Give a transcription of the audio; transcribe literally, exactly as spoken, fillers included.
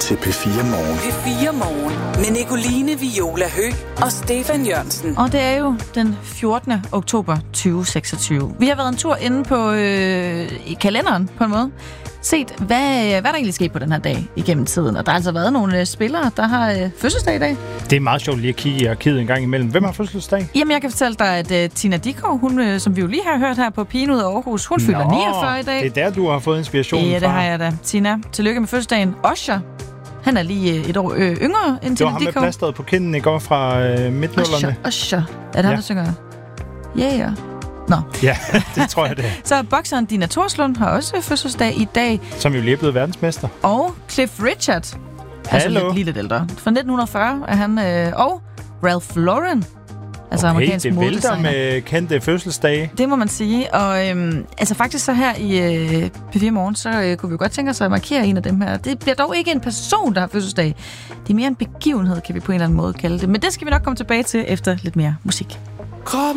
til P fire Morgen. P fire Morgen med Nicoline Viola Høgh og Stefan Jørgensen. Og det er jo den fjortende oktober tyve seksogtyve. Vi har været en tur inde på øh, i kalenderen på en måde. Set, hvad, hvad der egentlig skete på den her dag igennem tiden. Og der har altså været nogle øh, spillere, der har øh, fødselsdag i dag. Det er meget sjovt lige at kigge i arkivet en gang imellem. Hvem har fødselsdag? Jamen, jeg kan fortælle dig, at øh, Tina Dickow, hun, øh, som vi jo lige har hørt her på Pigen ud af Aarhus, hun Nå, fylder niogfyrre i dag. Det er der, du har fået inspirationen fra. Ja, det har jeg da. Tina, tillykke med fødselsdagen. Usher, han er lige øh, et år øh, yngre end Tina Dickow. Det var ham med plasteret på kinden i går fra øh, midtnullerne. Usher, Usher. Er det ham, ja. der synger? Yeah, yeah. Nå. Ja, det tror jeg det. Så bokseren Dina Thorslund har også fødselsdag i dag. Som jo lige er blevet verdensmester. Og Cliff Richard. Hallo. Altså lidt, lige lidt ældre. Fra nitten fyrre er han. Øh, og Ralph Lauren. Altså okay, amerikansk det vælter modedesigner. med kendte fødselsdage. Det må man sige. Og øhm, altså faktisk så her i øh, P fire Morgen, så øh, kunne vi godt tænke os at markere en af dem her. Det bliver dog ikke en person, der har fødselsdag. Det er mere en begivenhed, kan vi på en eller anden måde kalde det. Men det skal vi nok komme tilbage til efter lidt mere musik. Krop